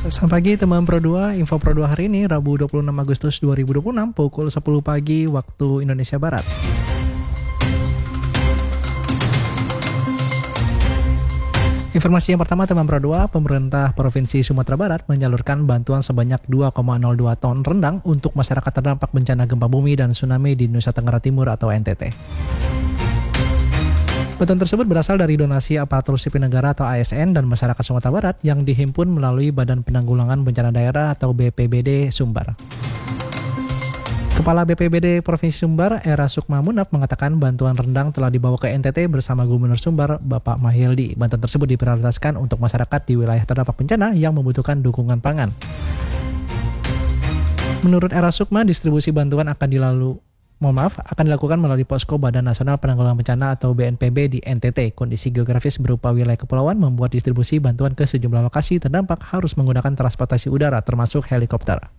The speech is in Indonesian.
Selamat pagi teman Pro 2, Info Pro 2 hari ini Rabu 26 Agustus 2026 pukul 10 pagi waktu Indonesia Barat. Informasi yang pertama teman Pro 2, pemerintah Provinsi Sumatera Barat menyalurkan bantuan sebanyak 2,02 ton rendang untuk masyarakat terdampak bencana gempa bumi dan tsunami di Nusa Tenggara Timur atau NTT. Bantuan tersebut berasal dari donasi aparatur sipil negara atau ASN dan masyarakat Sumatera Barat yang dihimpun melalui Badan Penanggulangan Bencana Daerah atau BPBD Sumbar. Kepala BPBD Provinsi Sumbar, Era Sukma Munaf, mengatakan bantuan rendang telah dibawa ke NTT bersama Gubernur Sumbar, Bapak Mahyildi. Bantuan tersebut diprioritaskan untuk masyarakat di wilayah terdampak bencana yang membutuhkan dukungan pangan. Menurut Era Sukma, distribusi bantuan akan dilakukan melalui Posko Badan Nasional Penanggulangan Bencana atau BNPB di NTT. Kondisi geografis berupa wilayah kepulauan membuat distribusi bantuan ke sejumlah lokasi terdampak harus menggunakan transportasi udara termasuk helikopter.